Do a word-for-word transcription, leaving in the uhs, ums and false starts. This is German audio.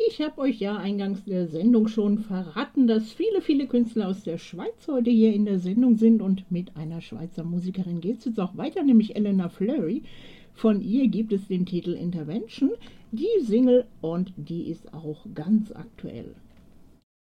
Ich habe euch ja eingangs der Sendung schon verraten, dass viele, viele Künstler aus der Schweiz heute hier in der Sendung sind und mit einer Schweizer Musikerin geht es jetzt auch weiter, nämlich Elena Fleury. Von ihr gibt es den Titel Intervention, die Single und die ist auch ganz aktuell.